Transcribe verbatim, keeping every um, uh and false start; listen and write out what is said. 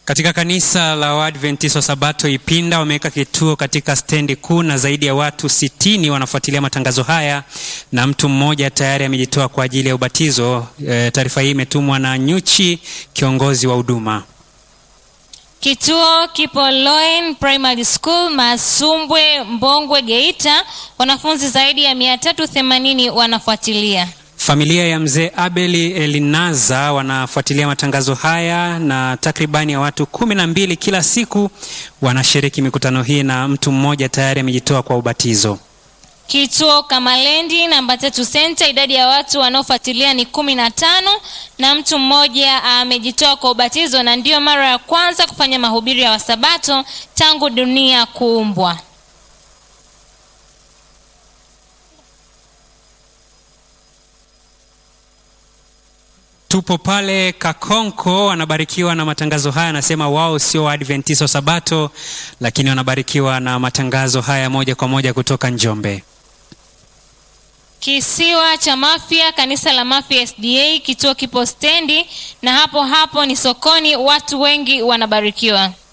Katika kanisa la Waadventista Sabato Ipinda wameweka kituo katika stendi kuu na zaidi ya watu sitini wanafuatilia matangazo haya na mtu mmoja tayari amejitoa kwa ajili ya ubatizo. E, taarifa hii imetumwa na Nyuchi, kiongozi wa huduma. Kituo kipo Loen Primary School, Masumbwe, Mbongwe, Geita. Wanafunzi zaidi ya mia tatu themanini wanafuatilia. Familia ya mzee Abeli Elinaza wanafuatilia matangazo haya na takribani ya watu kumi na mbili kila siku wanashiriki mikutano hii na mtu mmoja tayari amejitoa kwa ubatizo. Kituo Kamalendi namba tatu Center, idadi ya watu wanaofuatilia ni kumi na tano na mtu mmoja amejitoa kwa ubatizo, na ndio mara ya kwanza kufanya mahubiri ya Wasabato tangu dunia kuumbwa. Tupo pale Kakonko, wanabarikiwa na matangazo haya. Anasema wao sio Waadventista Sabato, lakini wanabarikiwa na matangazo haya moja kwa moja kutoka Njombe. Kisiwa cha Mafia, kanisa la Mafia S D A, kituo kipo stendi na hapo hapo ni sokoni, watu wengi wanabarikiwa.